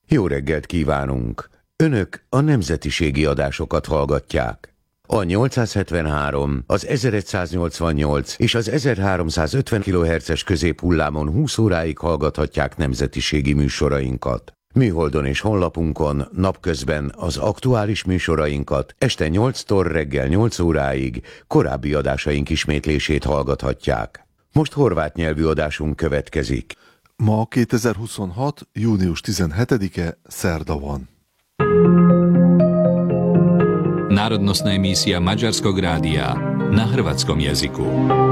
Jó reggelt kívánunk! Önök a nemzetiségi adásokat hallgatják. A 873, az 1188 és az 1350 kHz-es középhullámon 20 óráig hallgathatják nemzetiségi műsorainkat. Műholdon és honlapunkon napközben az aktuális műsorainkat, este 8-tól reggel 8 óráig korábbi adásaink ismétlését hallgathatják. Most horvát nyelvű adásunk következik. Ma 2026. június 17-e, szerda van. Národnostná emisija Mađarskog radija na hrvatskom jeziku.